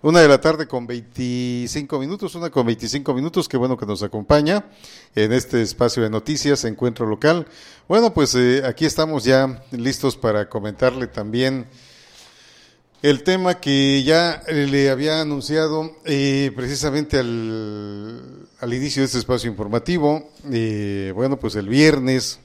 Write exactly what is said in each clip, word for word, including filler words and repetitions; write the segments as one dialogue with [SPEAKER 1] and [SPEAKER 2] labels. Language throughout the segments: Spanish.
[SPEAKER 1] Una de la tarde con veinticinco minutos, una con veinticinco minutos, qué bueno que nos acompaña en este espacio de noticias, Encuentro Local. Bueno, pues eh, aquí estamos ya listos para comentarle también el tema que ya le había anunciado eh, precisamente al, al inicio de este espacio informativo. Eh, bueno, pues el viernes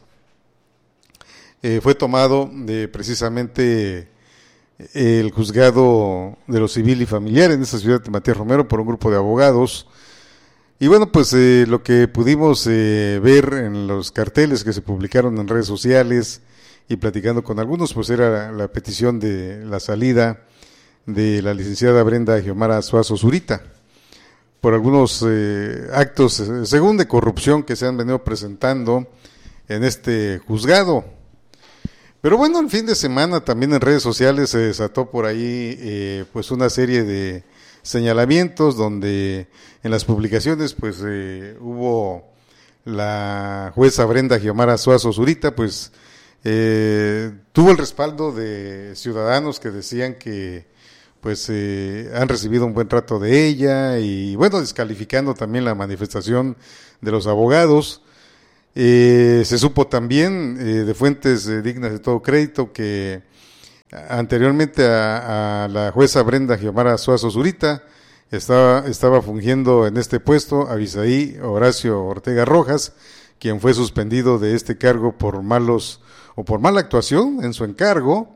[SPEAKER 1] eh, fue tomado de precisamente el juzgado de lo civil y familiar en esta ciudad de Matías Romero por un grupo de abogados. Y bueno, pues eh, lo que pudimos eh, ver en los carteles que se publicaron en redes sociales y platicando con algunos, pues era la, la petición de la salida de la licenciada Brenda Xiomara Suazo Zurita por algunos eh, actos, eh, según de corrupción, que se han venido presentando en este juzgado. Pero bueno, el fin de semana también en redes sociales se desató por ahí eh, pues una serie de señalamientos donde en las publicaciones pues eh, hubo la jueza Brenda Xiomara Suazo Zurita, pues eh, tuvo el respaldo de ciudadanos que decían que pues eh, han recibido un buen trato de ella y bueno, descalificando también la manifestación de los abogados. Eh, se supo también eh, de fuentes eh, dignas de todo crédito que anteriormente a, a la jueza Brenda Xiomara Suazo Zurita estaba, estaba fungiendo en este puesto Abisaí Horacio Ortega Rojas, quien fue suspendido de este cargo por malos o por mala actuación en su encargo,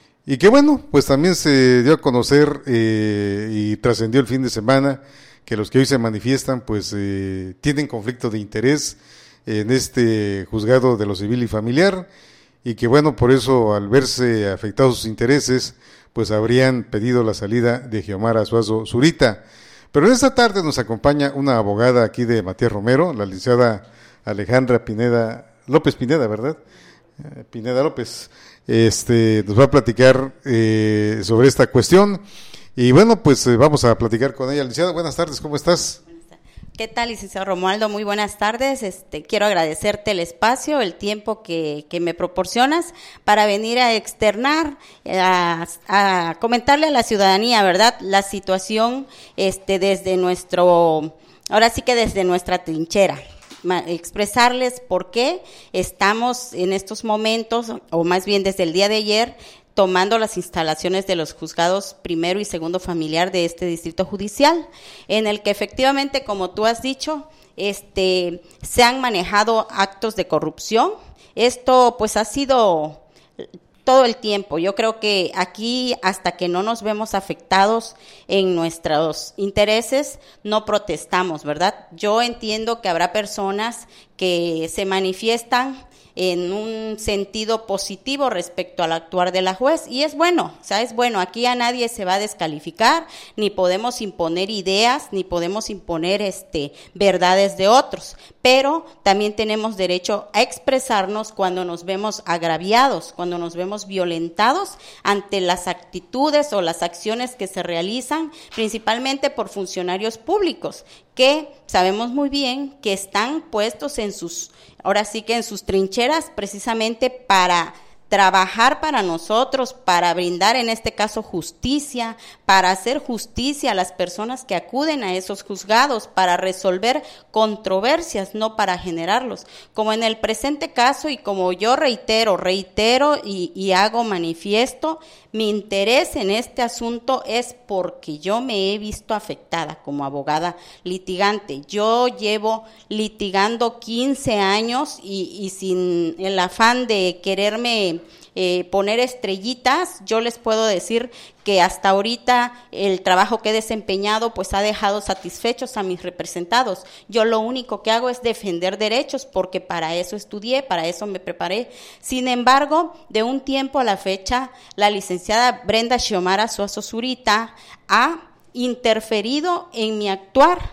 [SPEAKER 1] y que bueno, pues también se dio a conocer eh, y trascendió el fin de semana que los que hoy se manifiestan pues eh, tienen conflicto de interés en este juzgado de lo civil y familiar, y que bueno, por eso al verse afectados sus intereses, pues habrían pedido la salida de Xiomara Suazo Zurita. Pero en esta tarde nos acompaña una abogada aquí de Matías Romero, la licenciada Alejandra Pineda, López Pineda, ¿verdad? Eh, Pineda López, este, nos va a platicar eh, sobre esta cuestión, y bueno, pues eh, vamos a platicar con ella. Licenciada, buenas tardes, ¿cómo estás?
[SPEAKER 2] ¿Qué tal, licenciado Romualdo? Muy buenas tardes. Este, quiero agradecerte el espacio, el tiempo que, que me proporcionas para venir a externar, a, a comentarle a la ciudadanía, ¿verdad?, la situación este, desde nuestro, ahora sí que desde nuestra trinchera. Expresarles por qué estamos en estos momentos, o más bien desde el día de ayer, tomando las instalaciones de los juzgados primero y segundo familiar de este distrito judicial, en el que efectivamente, como tú has dicho, este, se han manejado actos de corrupción. Esto pues ha sido todo el tiempo. Yo creo que aquí, hasta que no nos vemos afectados en nuestros intereses, no protestamos, ¿verdad? Yo entiendo que habrá personas que se manifiestan en un sentido positivo respecto al actuar de la juez, y es bueno, o sea, es bueno, aquí a nadie se va a descalificar, ni podemos imponer ideas, ni podemos imponer este verdades de otros, pero también tenemos derecho a expresarnos cuando nos vemos agraviados, cuando nos vemos violentados ante las actitudes o las acciones que se realizan, principalmente por funcionarios públicos, que sabemos muy bien que están puestos en sus, ahora sí que en sus trincheras, precisamente para trabajar para nosotros, para brindar en este caso justicia, para hacer justicia a las personas que acuden a esos juzgados, para resolver controversias, no para generarlos. Como en el presente caso, y como yo reitero, reitero y, y hago manifiesto, mi interés en este asunto es porque yo me he visto afectada como abogada litigante. Yo llevo litigando quince años y, y sin el afán de quererme eh, poner estrellitas, yo les puedo decir que hasta ahorita el trabajo que he desempeñado pues ha dejado satisfechos a mis representados. Yo lo único que hago es defender derechos, porque para eso estudié, para eso me preparé. Sin embargo, de un tiempo a la fecha, la licenciada Brenda Xiomara Suazo Zurita ha interferido en mi actuar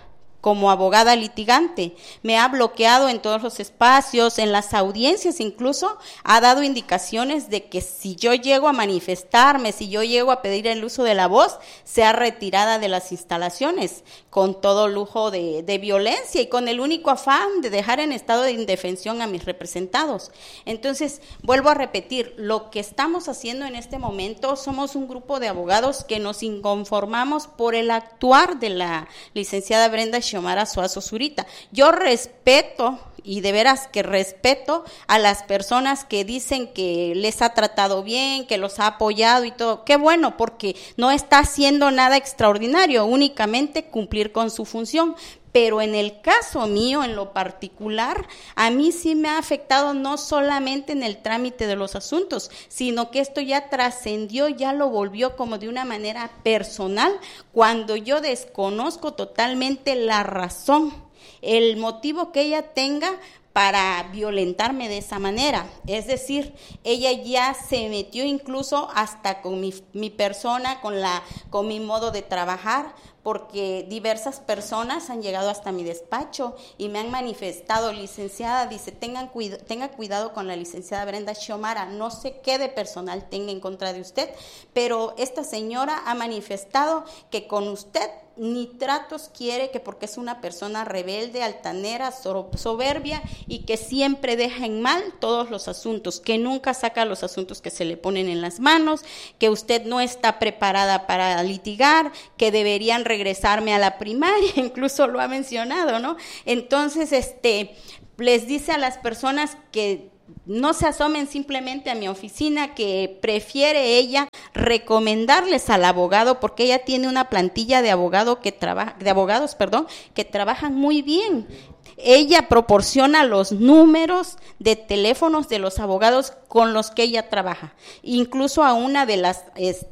[SPEAKER 2] como abogada litigante. Me ha bloqueado en todos los espacios, en las audiencias incluso, ha dado indicaciones de que si yo llego a manifestarme, si yo llego a pedir el uso de la voz, sea retirada de las instalaciones, con todo lujo de, de violencia y con el único afán de dejar en estado de indefensión a mis representados. Entonces, vuelvo a repetir, lo que estamos haciendo en este momento, somos un grupo de abogados que nos inconformamos por el actuar de la licenciada Brenda Xiomara Suazo Zurita. Yo respeto, y de veras que respeto a las personas que dicen que les ha tratado bien, que los ha apoyado y todo. Qué bueno, porque no está haciendo nada extraordinario, únicamente cumplir con su función. Pero en el caso mío, en lo particular, a mí sí me ha afectado no solamente en el trámite de los asuntos, sino que esto ya trascendió, ya lo volvió como de una manera personal, cuando yo desconozco totalmente la razón, el motivo que ella tenga para violentarme de esa manera. Es decir, ella ya se metió incluso hasta con mi, mi persona, con, la, con mi modo de trabajar, porque diversas personas han llegado hasta mi despacho y me han manifestado, licenciada, dice, tengan cuida, tenga cuidado con la licenciada Brenda Xiomara, no sé qué de personal tenga en contra de usted, pero esta señora ha manifestado que con usted ni tratos quiere, que porque es una persona rebelde, altanera, soberbia y que siempre deja en mal todos los asuntos, que nunca saca los asuntos que se le ponen en las manos, que usted no está preparada para litigar, que deberían regresarme a la primaria, incluso lo ha mencionado, ¿no? Entonces, este, les dice a las personas que no se asomen simplemente a mi oficina, que prefiere ella recomendarles al abogado, porque ella tiene una plantilla de abogado que trabaja, de abogados, perdón, que trabajan muy bien. Ella proporciona los números de teléfonos de los abogados con los que ella trabaja. Incluso a una de las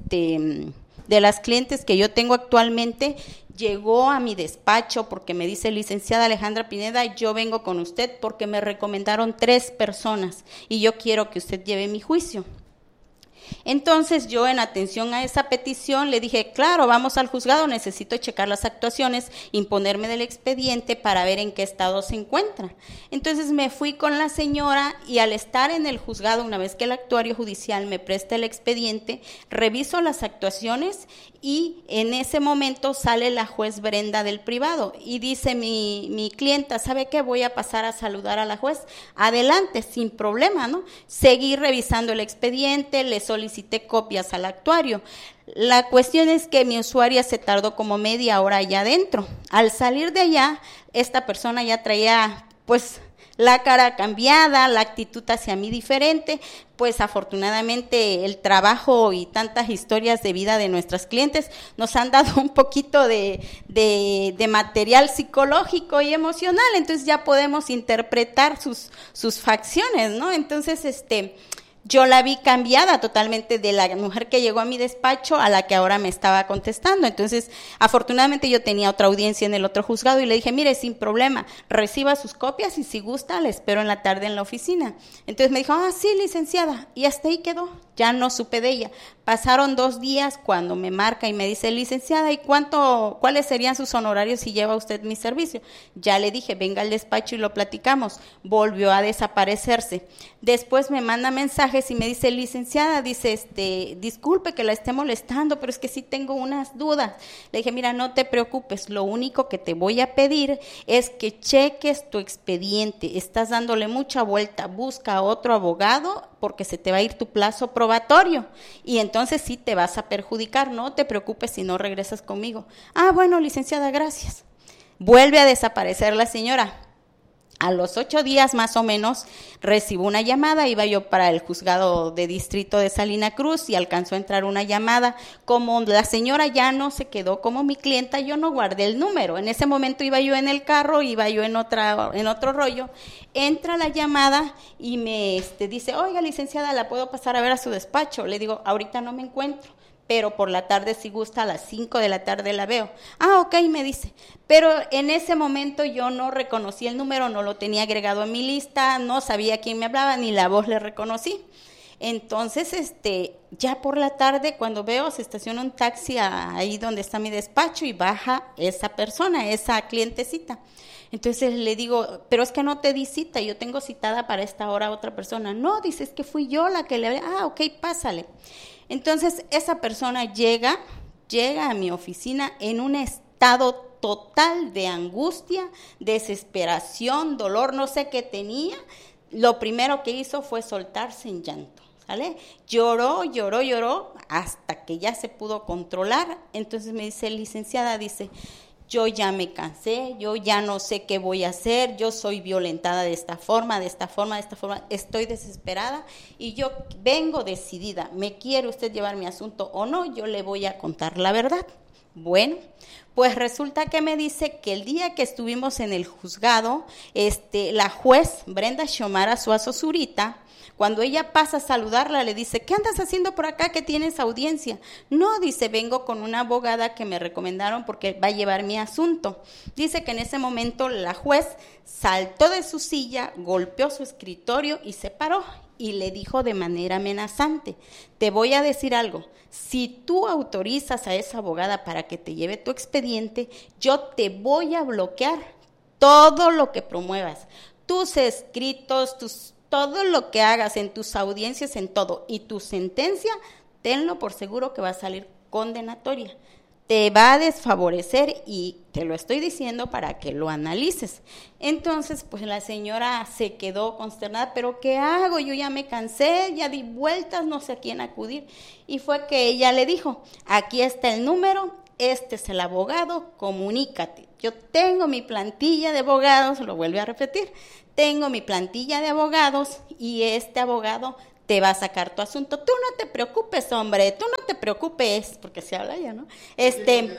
[SPEAKER 2] este de las clientes que yo tengo actualmente, llegó a mi despacho porque me dice, licenciada Alejandra Pineda, yo vengo con usted porque me recomendaron tres personas y yo quiero que usted lleve mi juicio. Entonces yo, en atención a esa petición, le dije, claro, vamos al juzgado, necesito checar las actuaciones, imponerme del expediente para ver en qué estado se encuentra. Entonces me fui con la señora y al estar en el juzgado, una vez que el actuario judicial me presta el expediente, reviso las actuaciones y en ese momento sale la juez Brenda del privado y dice mi, mi clienta, ¿sabe qué? Voy a pasar a saludar a la juez. Adelante, sin problema, ¿no? Seguí revisando el expediente, le solicité copias al actuario. La cuestión es que mi usuaria se tardó como media hora allá adentro. Al salir de allá, esta persona ya traía, pues, la cara cambiada, la actitud hacia mí diferente. Pues afortunadamente el trabajo y tantas historias de vida de nuestras clientes nos han dado un poquito de, de, de material psicológico y emocional, entonces ya podemos interpretar sus, sus facciones, ¿no? Entonces, este... yo la vi cambiada totalmente de la mujer que llegó a mi despacho a la que ahora me estaba contestando. Entonces, afortunadamente yo tenía otra audiencia en el otro juzgado y le dije, mire, sin problema, reciba sus copias y si gusta, le espero en la tarde en la oficina. Entonces me dijo, ah, sí, licenciada, y hasta ahí quedó, ya no supe de ella. Pasaron dos días cuando me marca y me dice, licenciada, ¿y cuánto, cuáles serían sus honorarios si lleva usted mi servicio? Ya le dije, venga al despacho y lo platicamos. Volvió a desaparecerse. Después me manda mensajes y me dice, licenciada, dice, este, disculpe que la esté molestando, pero es que sí tengo unas dudas. Le dije, mira, no te preocupes, lo único que te voy a pedir es que cheques tu expediente. Estás dándole mucha vuelta, busca a otro abogado porque se te va a ir tu plazo probatorio y entonces sí te vas a perjudicar, no te preocupes si no regresas conmigo. Ah, bueno, licenciada, gracias. Vuelve a desaparecer la señora. A los ocho días más o menos recibo una llamada, iba yo para el juzgado de distrito de Salina Cruz y alcanzó a entrar una llamada. Como la señora ya no se quedó como mi clienta, yo no guardé el número. En ese momento iba yo en el carro, iba yo en otra, en otro rollo. Entra la llamada y me este, dice, oiga, licenciada, ¿la puedo pasar a ver a su despacho? Le digo, ahorita no me encuentro, pero por la tarde si gusta, a las cinco de la tarde la veo. Ah, ok, me dice. Pero en ese momento yo no reconocí el número, no lo tenía agregado en mi lista, no sabía quién me hablaba, ni la voz le reconocí. Entonces, este, ya por la tarde, cuando veo, se estaciona un taxi ahí donde está mi despacho y baja esa persona, esa clientecita. Entonces le digo, pero es que no te di cita, yo tengo citada para esta hora a otra persona. No, dice, es que fui yo la que le hablé. Ah, ok, pásale. Entonces esa persona llega, llega a mi oficina en un estado total de angustia, desesperación, dolor, no sé qué tenía. Lo primero que hizo fue soltarse en llanto, ¿sale? Lloró, lloró, lloró, hasta que ya se pudo controlar. Entonces me dice, licenciada, dice, yo ya me cansé, yo ya no sé qué voy a hacer, yo soy violentada de esta forma, de esta forma, de esta forma, estoy desesperada y yo vengo decidida, ¿me quiere usted llevar mi asunto o no? Yo le voy a contar la verdad. Bueno, pues resulta que me dice que el día que estuvimos en el juzgado, este, la juez Brenda Xiomara Suazo Zurita, cuando ella pasa a saludarla, le dice, ¿qué andas haciendo por acá que tienes audiencia? No, dice, vengo con una abogada que me recomendaron porque va a llevar mi asunto. Dice que en ese momento la juez saltó de su silla, golpeó su escritorio y se paró y le dijo de manera amenazante, te voy a decir algo, si tú autorizas a esa abogada para que te lleve tu expediente, yo te voy a bloquear todo lo que promuevas, tus escritos, tus todo lo que hagas en tus audiencias, en todo, y tu sentencia, tenlo por seguro que va a salir condenatoria. Te va a desfavorecer y te lo estoy diciendo para que lo analices. Entonces, pues la señora se quedó consternada, ¿pero qué hago? Yo ya me cansé, ya di vueltas, no sé a quién acudir. Y fue que ella le dijo, aquí está el número, este es el abogado, comunícate. Yo tengo mi plantilla de abogados, lo vuelve a repetir, tengo mi plantilla de abogados y este abogado te va a sacar tu asunto. Tú no te preocupes, hombre, tú no te preocupes, porque se habla ya, ¿no? Este,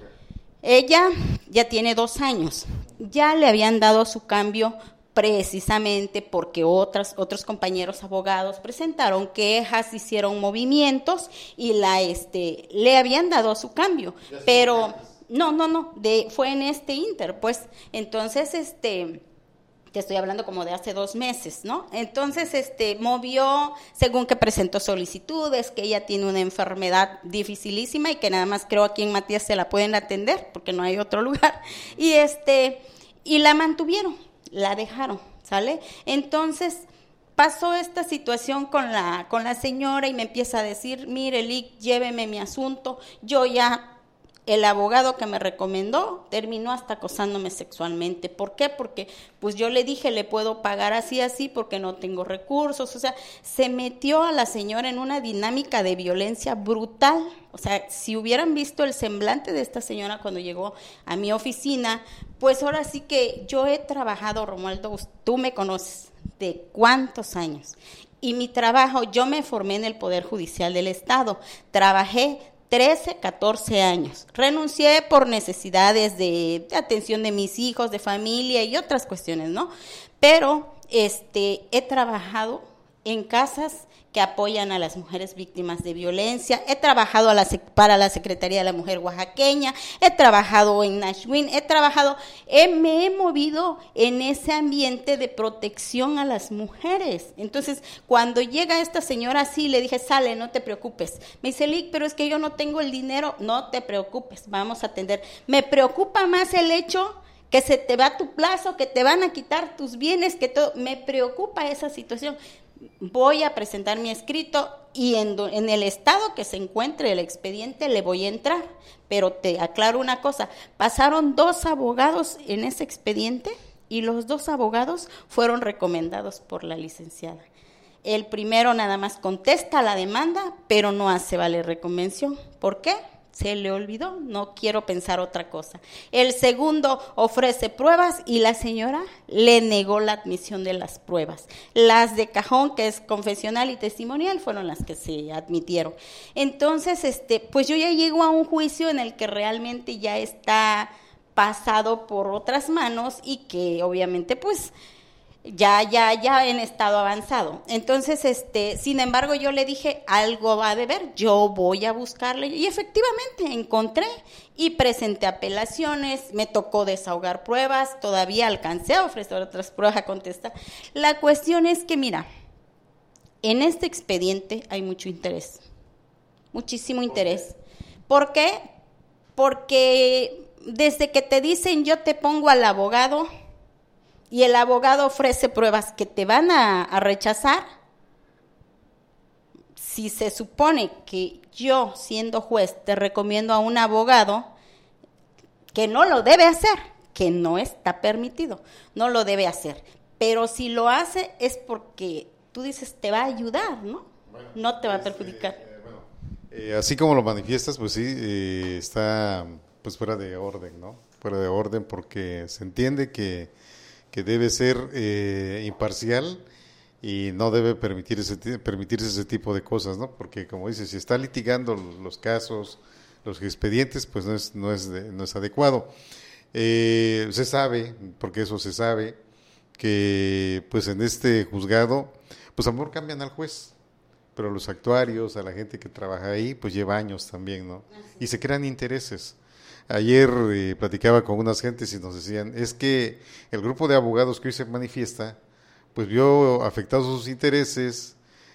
[SPEAKER 2] ella ya tiene dos años, ya le habían dado su cambio precisamente porque otras, otros compañeros abogados presentaron quejas, hicieron movimientos y la, este, le habían dado su cambio, pero no, no, no, de, fue en este inter, pues, entonces, este... te estoy hablando como de hace dos meses, ¿no? Entonces, este, movió, según que presentó solicitudes, que ella tiene una enfermedad dificilísima y que nada más creo aquí en Matías se la pueden atender, porque no hay otro lugar, y este, y la mantuvieron, la dejaron, ¿sale? Entonces, pasó esta situación con la, con la señora y me empieza a decir, mire, Lic, lléveme mi asunto, yo ya... El abogado que me recomendó terminó hasta acosándome sexualmente. ¿Por qué? Porque pues yo le dije, le puedo pagar así, así, porque no tengo recursos. O sea, se metió a la señora en una dinámica de violencia brutal. O sea, si hubieran visto el semblante de esta señora cuando llegó a mi oficina, pues ahora sí que yo he trabajado, Romualdo, tú me conoces, ¿de cuántos años? Y mi trabajo, yo me formé en el Poder Judicial del Estado, trabajé trece, catorce años. Renuncié por necesidades de, de atención de mis hijos, de familia y otras cuestiones, ¿no? Pero este, he trabajado en casas que apoyan a las mujeres víctimas de violencia, he trabajado a la, para la Secretaría de la Mujer Oaxaqueña, he trabajado en Nashville, he trabajado, he, me he movido en ese ambiente de protección a las mujeres. Entonces, cuando llega esta señora así, le dije, sale, no te preocupes. Me dice, Lic, pero es que yo no tengo el dinero. No te preocupes, vamos a atender. Me preocupa más el hecho que se te va tu plazo, que te van a quitar tus bienes, que todo. Me preocupa esa situación. Voy a presentar mi escrito y en, do, en el estado que se encuentre el expediente le voy a entrar, pero te aclaro una cosa, pasaron dos abogados en ese expediente y los dos abogados fueron recomendados por la licenciada. El primero nada más contesta la demanda, pero no hace valer reconvención. ¿Por qué? Se le olvidó, no quiero pensar otra cosa. El segundo ofrece pruebas y la señora le negó la admisión de las pruebas. Las de cajón, que es confesional y testimonial, fueron las que se admitieron. Entonces, este, pues yo ya llego a un juicio en el que realmente ya está pasado por otras manos y que obviamente pues ya, ya, ya en estado avanzado. Entonces, este, sin embargo, yo le dije, algo va a deber, yo voy a buscarle, y efectivamente encontré y presenté apelaciones, me tocó desahogar pruebas, todavía alcancé a ofrecer otras pruebas a contestar. La cuestión es que, mira, En este expediente hay mucho interés, muchísimo interés. ¿Por qué? Porque desde que te dicen yo te pongo al abogado y el abogado ofrece pruebas que te van a, a rechazar, si se supone que yo, siendo juez, te recomiendo a un abogado que no lo debe hacer, que no está permitido, no lo debe hacer, pero si lo hace es porque tú dices te va a ayudar, ¿no? Bueno, no te va este, a perjudicar.
[SPEAKER 1] Eh, bueno, eh, así como lo manifiestas, pues sí, eh, está pues fuera de orden, ¿no? Fuera de orden porque se entiende que, que debe ser eh, imparcial y no debe permitirse, permitirse ese tipo de cosas, ¿no? Porque como dices, si está litigando los casos, los expedientes, pues no es, no es, de, no es adecuado. Eh, se sabe, porque eso se sabe, que pues en este juzgado, pues a lo mejor cambian al juez, pero los actuarios, a la gente que trabaja ahí, pues lleva años también, ¿no? Y se crean intereses. Ayer eh, platicaba con unas gentes y nos decían, es que el grupo de abogados que hoy se manifiesta, pues vio afectados sus intereses,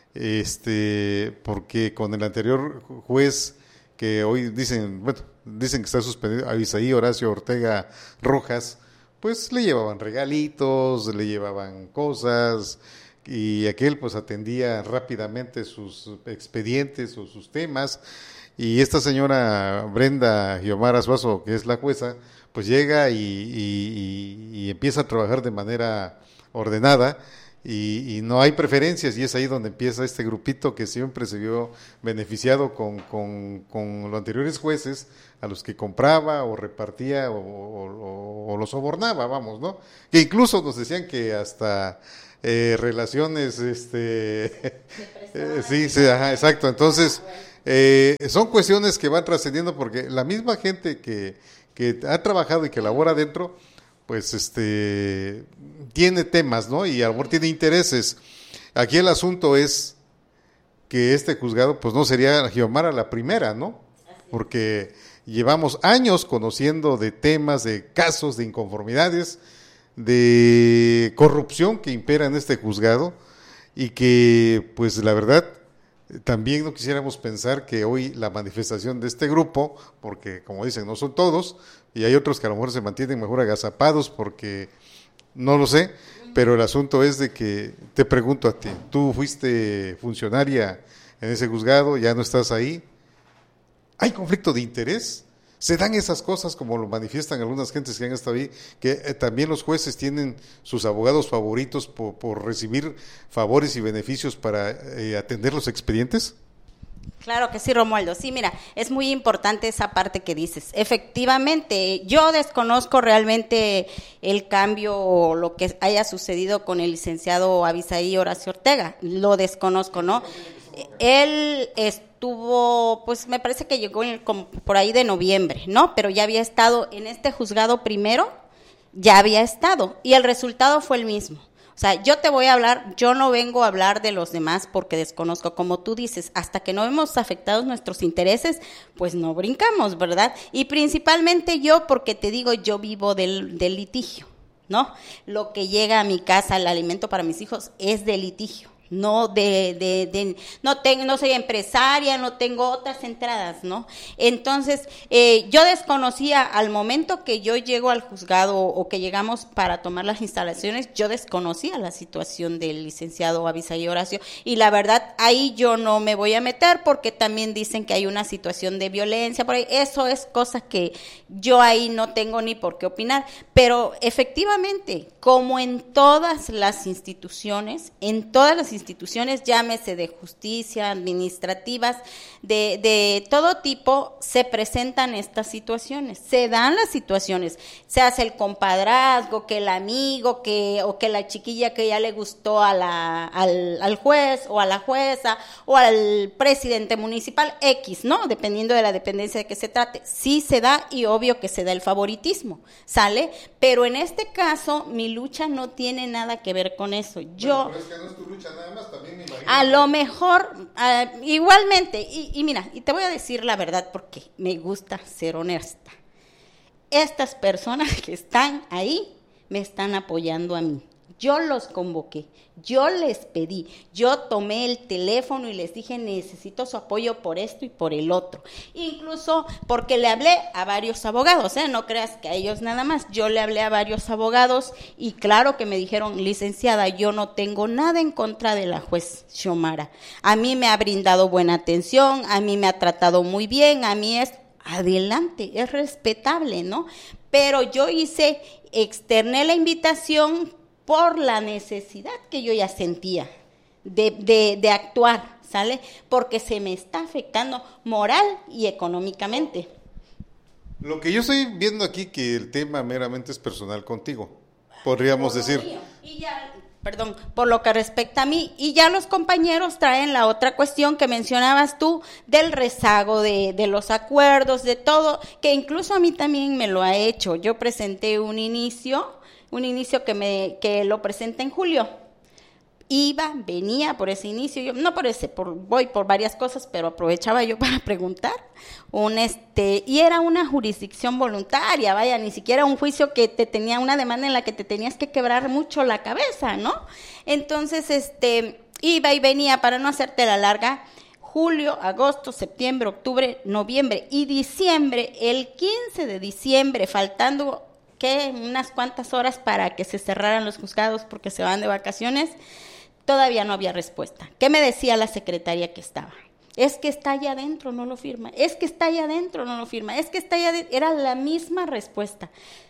[SPEAKER 1] este, porque con el anterior juez que hoy dicen, bueno, dicen que está suspendido, Abisaí Horacio Ortega Rojas, pues le llevaban regalitos, le llevaban cosas, y aquel pues atendía rápidamente sus expedientes o sus temas, y esta señora Brenda Guiomar Suazo, que es la jueza, pues llega y, y, y, y empieza a trabajar de manera ordenada, y, y no hay preferencias, y es ahí donde empieza este grupito que siempre se vio beneficiado con, con, con los anteriores jueces, a los que compraba o repartía o, o, o los sobornaba, vamos, ¿no? Que incluso nos decían que hasta eh, relaciones, este, eh, sí, sí, ajá, exacto, entonces eh, son cuestiones que van trascendiendo porque la misma gente que, que ha trabajado y que labora adentro, pues este tiene temas, ¿no? Y a lo mejor tiene intereses. Aquí el asunto es que este juzgado, pues no sería Guiomar la primera, ¿no? Porque llevamos años conociendo de temas, de casos, de inconformidades, de corrupción que impera en este juzgado y que, pues la verdad, también no quisiéramos pensar que hoy la manifestación de este grupo, porque como dicen, no son todos, y hay otros que a lo mejor se mantienen mejor agazapados porque no lo sé, pero el asunto es de que, te pregunto a ti, tú fuiste funcionaria en ese juzgado, ya no estás ahí, ¿hay conflicto de interés? ¿Se dan esas cosas como lo manifiestan algunas gentes que han estado ahí, que eh, también los jueces tienen sus abogados favoritos por, por recibir favores y beneficios para eh, atender los expedientes?
[SPEAKER 2] Claro que sí, Romualdo. Sí, mira, es muy importante esa parte que dices. Efectivamente, yo desconozco realmente el cambio o lo que haya sucedido con el licenciado Abisaí Horacio Ortega. Lo desconozco, ¿no? Él estuvo, pues me parece que llegó en, como por ahí de noviembre, ¿no? Pero ya había estado en este juzgado primero, ya había estado y el resultado fue el mismo. O sea, yo te voy a hablar, yo no vengo a hablar de los demás porque desconozco, como tú dices, hasta que no vemos afectados nuestros intereses, pues no brincamos, ¿verdad? Y principalmente yo, porque te digo, yo vivo del, del litigio, ¿no? Lo que llega a mi casa, el alimento para mis hijos, es de litigio. No de, de, de no tengo, no soy empresaria, no tengo otras entradas, ¿no? Entonces, eh, yo desconocía al momento que yo llego al juzgado o que llegamos para tomar las instalaciones, yo desconocía la situación del licenciado Abisaí Horacio y la verdad ahí yo no me voy a meter porque también dicen que hay una situación de violencia por ahí, eso es cosa que yo ahí no tengo ni por qué opinar, pero efectivamente, como en todas las instituciones, en todas las instituciones, llámese de justicia, administrativas, de, de todo tipo, se presentan estas situaciones, se dan las situaciones, se hace el compadrazgo, que el amigo, que o que la chiquilla que ya le gustó a la, al, al juez o a la jueza o al presidente municipal, X, ¿no? Dependiendo de la dependencia de que se trate, sí se da y obvio que se da el favoritismo, ¿sale? Pero en este caso, mi lucha no tiene nada que ver con eso. Yo,
[SPEAKER 1] bueno, pero es que no es tu lucha nada más, también me imagino.
[SPEAKER 2] A lo mejor, uh, igualmente, y, y mira, y te voy a decir la verdad porque me gusta ser honesta. Estas personas que están ahí me están apoyando a mí. Yo los convoqué, yo les pedí, yo tomé el teléfono y les dije, necesito su apoyo por esto y por el otro. Incluso porque le hablé a varios abogados, ¿eh? No creas que a ellos nada más, yo le hablé a varios abogados y claro que me dijeron, licenciada, yo no tengo nada en contra de la juez Xiomara. A mí me ha brindado buena atención, a mí me ha tratado muy bien, a mí es adelante, es respetable, ¿no? Pero yo hice, externé la invitación por la necesidad que yo ya sentía de, de, de actuar, ¿sale? Porque se me está afectando moral y económicamente.
[SPEAKER 1] Lo que yo estoy viendo aquí, que el tema meramente es personal contigo, podríamos por decir.
[SPEAKER 2] Mío. Y ya, perdón, por lo que respecta a mí, y ya los compañeros traen la otra cuestión que mencionabas tú, del rezago de, de los acuerdos, de todo, que incluso a mí también me lo ha hecho. Yo presenté un inicio... un inicio que me que lo presenté en julio. Iba, venía por ese inicio, yo no por ese, por, voy por varias cosas, pero aprovechaba yo para preguntar. Un este y era una jurisdicción voluntaria, vaya, ni siquiera un juicio que te tenía una demanda en la que te tenías que quebrar mucho la cabeza, ¿no? Entonces, este iba y venía, para no hacerte la larga, julio, agosto, septiembre, octubre, noviembre y diciembre, el quince de diciembre, faltando que unas cuantas horas para que se cerraran los juzgados porque se van de vacaciones, todavía no había respuesta. ¿Qué me decía la secretaria que estaba? Es que está allá adentro, no lo firma. Es que está allá adentro, no lo firma. Es que está allá adentro. Era la misma respuesta.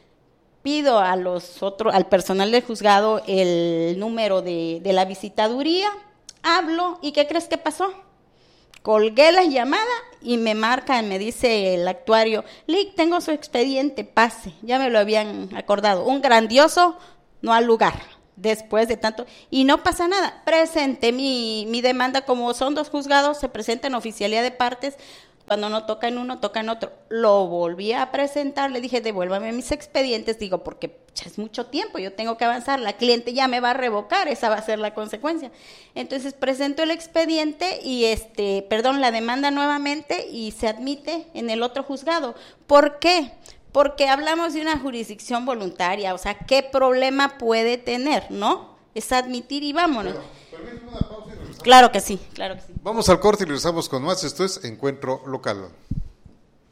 [SPEAKER 2] Pido a los otros, al personal del juzgado el número de, de la visitaduría, hablo y ¿qué crees que pasó? Colgué la llamada y me marcan, me dice el actuario, Lic, tengo su expediente, pase, ya me lo habían acordado, un grandioso no al lugar, después de tanto, y no pasa nada, presenté mi, mi demanda, como son dos juzgados, se presenta en oficialía de partes, cuando no toca en uno, toca en otro, lo volví a presentar, le dije, devuélvame mis expedientes, digo, porque ya es mucho tiempo, yo tengo que avanzar, la cliente ya me va a revocar, esa va a ser la consecuencia. Entonces presento el expediente y este, perdón, la demanda nuevamente y se admite en el otro juzgado. ¿Por qué? Porque hablamos de una jurisdicción voluntaria, o sea, ¿qué problema puede tener, no? Es admitir y vámonos. Pero,
[SPEAKER 1] una pausa y regresamos.
[SPEAKER 2] Claro que sí, claro que sí.
[SPEAKER 1] Vamos al corte y regresamos con más, esto es Encuentro Local.